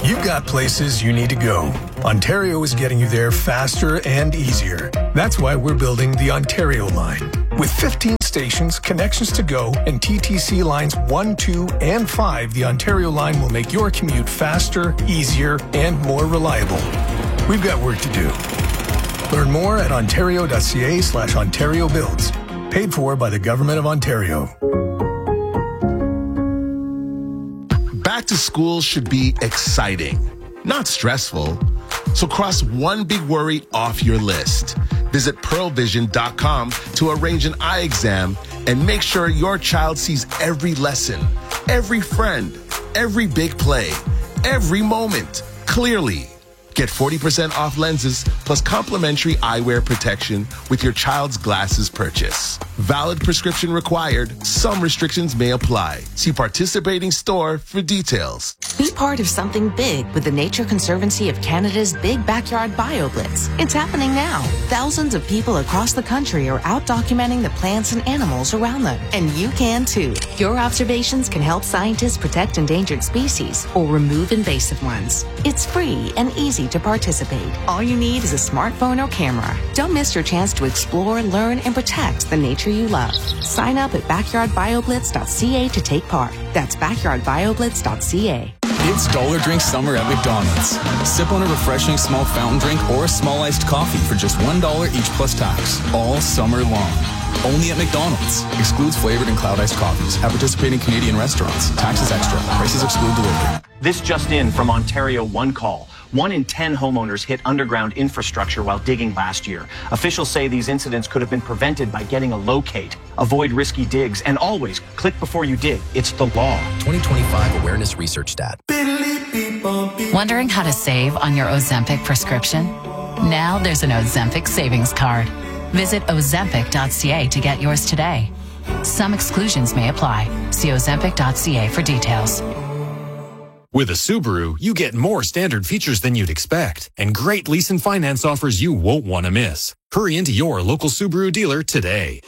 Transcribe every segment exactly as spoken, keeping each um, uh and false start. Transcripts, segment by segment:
You've got places you need to go. Ontario is getting you there faster and easier. That's why we're building the Ontario line. With fifteen stations, connections to go, and T T C lines one, two, and five, the Ontario line will make your commute faster, easier, and more reliable. We've got work to do. Learn more at ontario.ca slash Ontario Builds. Paid for by the Government of Ontario. Back to school should be exciting, not stressful. So cross one big worry off your list. Visit pearl vision dot com to arrange an eye exam and make sure your child sees every lesson, every friend, every big play, every moment clearly. Get forty percent off lenses plus complimentary eyewear protection with your child's glasses purchase. Valid prescription required. Some restrictions may apply. See participating store for details. Be part of something big with the Nature Conservancy of Canada's Big Backyard BioBlitz. It's happening now. Thousands of people across the country are out documenting the plants and animals around them. And you can too. Your observations can help scientists protect endangered species or remove invasive ones. It's free and easy to participate. All you need is a smartphone or camera. Don't miss your chance to explore, learn, and protect the nature you love. Sign up at backyard bio blitz dot c a to take part. That's backyard bio blitz dot c a. It's Dollar Drink Summer at McDonald's. Sip on a refreshing small fountain drink or a small iced coffee for just one dollar each plus tax. All summer long. Only at McDonald's. Excludes flavored and cloud iced coffees. At participating Canadian restaurants. Taxes extra. Prices exclude delivery. This just in from Ontario One Call. One in ten homeowners hit underground infrastructure while digging last year. Officials say these incidents could have been prevented by getting a locate. Avoid risky digs and always click before you dig. It's the law. twenty twenty-five Awareness Research Stat. Wondering how to save on your Ozempic prescription? Now there's an Ozempic savings card. Visit ozempic dot c a to get yours today. Some exclusions may apply. See ozempic dot c a for details. With a Subaru, you get more standard features than you'd expect and great lease and finance offers you won't want to miss. Hurry into your local Subaru dealer today.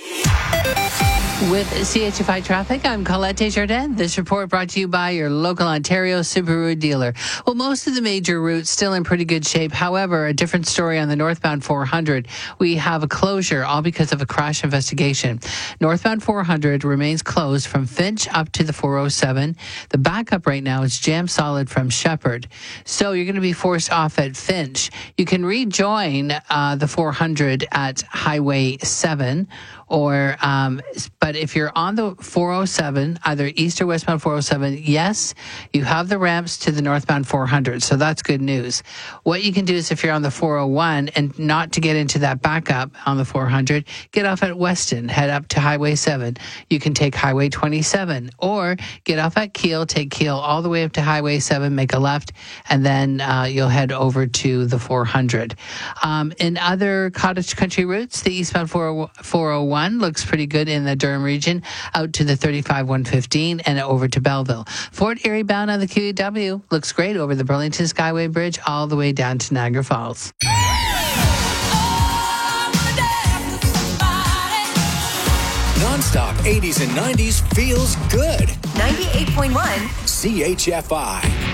With C H F I Traffic, I'm Colette Desjardins. This report brought to you by your local Ontario Subaru dealer. Well, most of the major routes still in pretty good shape. However, a different story on the northbound four hundred. We have a closure, all because of a crash investigation. Northbound four hundred remains closed from Finch up to the four oh seven. The backup right now is jam solid from Shepherd. So you're going to be forced off at Finch. You can rejoin uh, the four hundred at Highway seven. Or, um, but if you're on the four oh seven, either east or westbound four oh seven, yes, you have the ramps to the northbound four hundred. So that's good news. What you can do is if you're on the four oh one and not to get into that backup on the four hundred, get off at Weston, head up to Highway seven. You can take Highway twenty-seven or get off at Keel, take Keel all the way up to Highway seven, make a left, and then uh, you'll head over to the four hundred. Um, in other cottage country routes, the eastbound four oh one looks pretty good in the Durham region, out to the thirty-five one fifteen and over to Belleville. Fort Erie bound on the Q E W looks great over the Burlington Skyway Bridge all the way down to Niagara Falls. Non-stop eighties and nineties feels good. ninety-eight point one C H F I.